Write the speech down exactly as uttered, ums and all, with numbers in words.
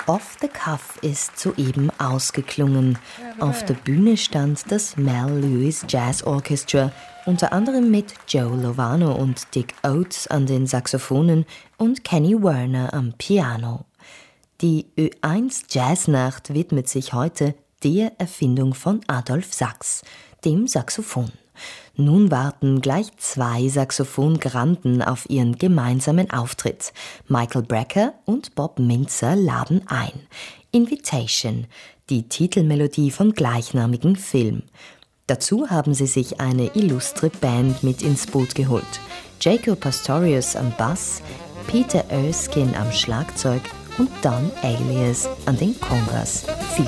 Off the Cuff ist soeben ausgeklungen. Auf der Bühne stand das Mel Lewis Jazz Orchestra, unter anderem mit Joe Lovano und Dick Oates an den Saxophonen und Kenny Werner am Piano. Die Ö eins Jazznacht widmet sich heute der Erfindung von Adolph Sax, dem Saxophon. Nun warten gleich zwei Saxophongranden auf ihren gemeinsamen Auftritt. Michael Brecker und Bob Mintzer laden ein. Invitation, die Titelmelodie vom gleichnamigen Film. Dazu haben sie sich eine illustre Band mit ins Boot geholt. Jaco Pastorius am Bass, Peter Erskine am Schlagzeug und Don Alias an den Congas. Viel